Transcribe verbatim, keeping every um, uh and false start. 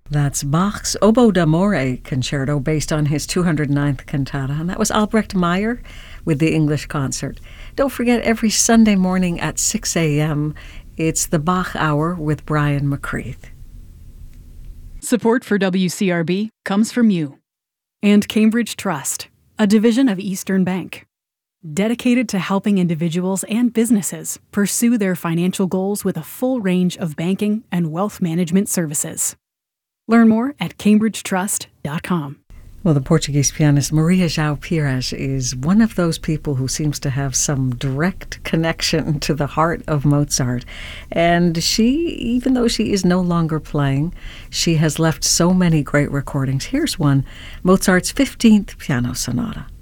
That's Bach's Oboe d'Amore Concerto, based on his two hundred ninth cantata, and that was Albrecht Meyer with the English concert. Don't forget, every Sunday morning at six a.m., it's the Bach Hour with Brian McCreath. Support for W C R B comes from you and Cambridge Trust, a division of Eastern Bank, dedicated to helping individuals and businesses pursue their financial goals with a full range of banking and wealth management services. Learn more at cambridge trust dot com. Well, the Portuguese pianist Maria João Pires is one of those people who seems to have some direct connection to the heart of Mozart. And she, even though she is no longer playing, she has left so many great recordings. Here's one, Mozart's fifteenth Piano Sonata.